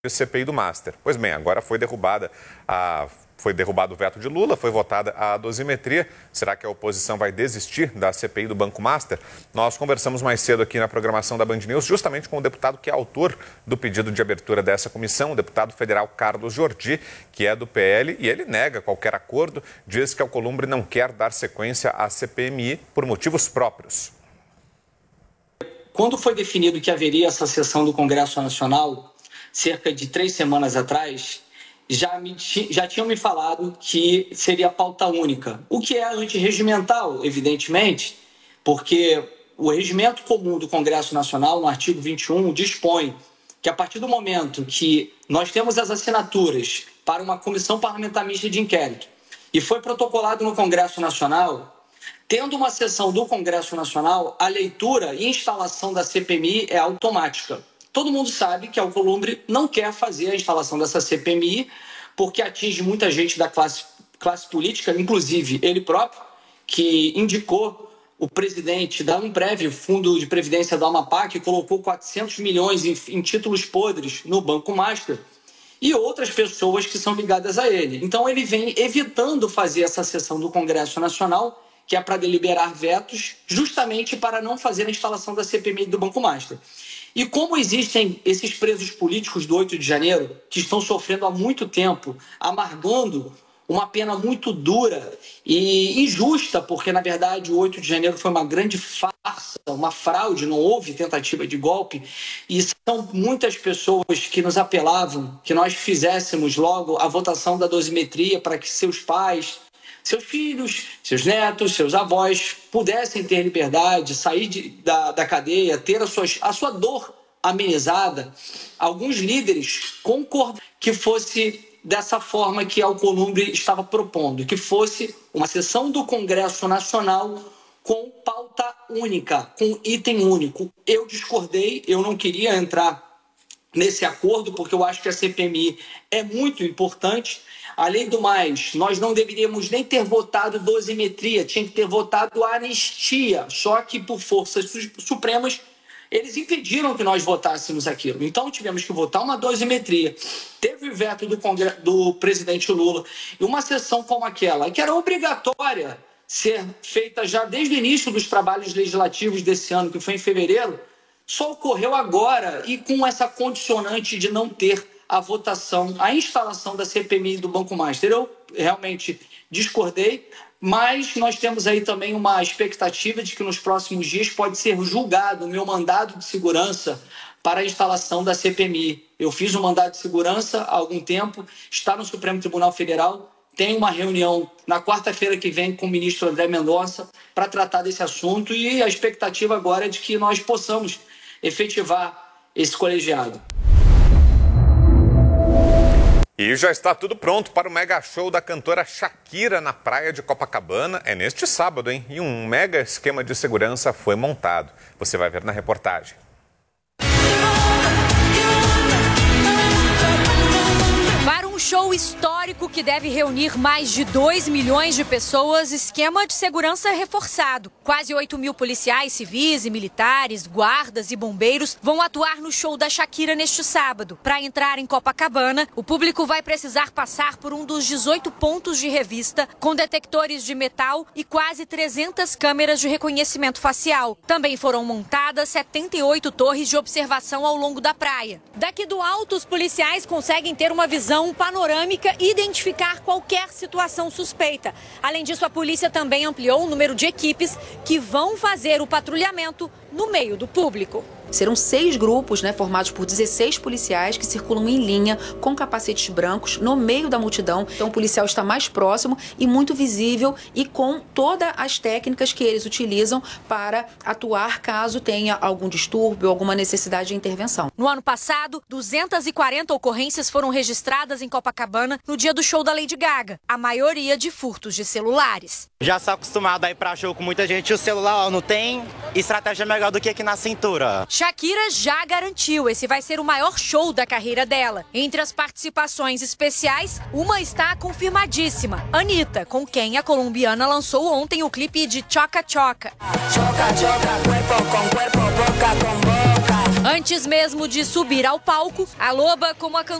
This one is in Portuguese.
CPI do Master. Pois bem, agora foi derrubado o veto de Lula, foi votada a dosimetria. Será que a oposição vai desistir da CPI do Banco Master? Nós conversamos mais cedo aqui na programação da Band News justamente com o deputado que é autor do pedido de abertura dessa comissão, o deputado federal Carlos Jordi, que é do PL, e ele nega qualquer acordo, diz que Alcolumbre não quer dar sequência à CPMI por motivos próprios. Quando foi definido que haveria essa sessão do Congresso Nacional, cerca de 3 semanas atrás, já tinham me falado que seria pauta única, o que é antirregimental, evidentemente, porque o regimento comum do Congresso Nacional, no artigo 21, dispõe que a partir do momento que nós temos as assinaturas para uma comissão parlamentar mista de inquérito e foi protocolado no Congresso Nacional, tendo uma sessão do Congresso Nacional, a leitura e instalação da CPMI é automática. Todo mundo sabe que a Alcolumbre não quer fazer a instalação dessa CPMI porque atinge muita gente da classe política, inclusive ele próprio, que indicou o presidente da Amprev, Fundo de Previdência do Amapá, que colocou 400 milhões em títulos podres no Banco Master, e outras pessoas que são ligadas a ele. Então ele vem evitando fazer essa sessão do Congresso Nacional, que é para deliberar vetos, justamente para não fazer a instalação da CPMI do Banco Master. E como existem esses presos políticos do 8 de janeiro, que estão sofrendo há muito tempo, amargando uma pena muito dura e injusta, porque, na verdade, o 8 de janeiro foi uma grande farsa, uma fraude, não houve tentativa de golpe, e são muitas pessoas que nos apelavam que nós fizéssemos logo a votação da dosimetria para que seus pais, seus filhos, seus netos, seus avós pudessem ter liberdade, sair da cadeia, ter a sua dor amenizada. Alguns líderes concordam que fosse dessa forma que a Alcolumbre estava propondo, que fosse uma sessão do Congresso Nacional com pauta única, com item único. Eu discordei, eu não queria entrar nesse acordo, porque eu acho que a CPMI é muito importante. Além do mais, nós não deveríamos nem ter votado dosimetria, tinha que ter votado anistia, só que por forças supremas eles impediram que nós votássemos aquilo. Então tivemos que votar uma dosimetria. Teve o veto do presidente Lula e uma sessão como aquela, que era obrigatória ser feita já desde o início dos trabalhos legislativos desse ano, que foi em fevereiro, só ocorreu agora e com essa condicionante de não ter a votação, a instalação da CPMI do Banco Master. Eu realmente discordei, mas nós temos aí também uma expectativa de que nos próximos dias pode ser julgado o meu mandado de segurança para a instalação da CPMI. Eu fiz um mandado de segurança há algum tempo, está no Supremo Tribunal Federal, tem uma reunião na quarta-feira que vem com o ministro André Mendonça para tratar desse assunto e a expectativa agora é de que nós possamos efetivar esse colegiado. E já está tudo pronto para o mega show da cantora Shakira na praia de Copacabana. É neste sábado, hein? E um mega esquema de segurança foi montado. Você vai ver na reportagem. Para um show histórico que deve reunir mais de 2 milhões de pessoas, esquema de segurança reforçado. Quase 8 mil policiais civis e militares, guardas e bombeiros vão atuar no show da Shakira neste sábado. Para entrar em Copacabana, o público vai precisar passar por um dos 18 pontos de revista, com detectores de metal e quase 300 câmeras de reconhecimento facial. Também foram montadas 78 torres de observação ao longo da praia. Daqui do alto, os policiais conseguem ter uma visão panorâmica e identificar qualquer situação suspeita. Além disso, a polícia também ampliou o número de equipes que vão fazer o patrulhamento no meio do público. Serão 6 grupos, formados por 16 policiais que circulam em linha com capacetes brancos no meio da multidão. Então o policial está mais próximo e muito visível e com todas as técnicas que eles utilizam para atuar caso tenha algum distúrbio, alguma necessidade de intervenção. No ano passado, 240 ocorrências foram registradas em Copacabana no dia do show da Lady Gaga, a maioria de furtos de celulares. Já sou acostumado a ir para show com muita gente, o celular não tem estratégia legal do que aqui na cintura. Shakira já garantiu, esse vai ser o maior show da carreira dela. Entre as participações especiais, uma está confirmadíssima. Anitta, com quem a colombiana lançou ontem o clipe de Choca Choca. Antes mesmo de subir ao palco, a loba, como a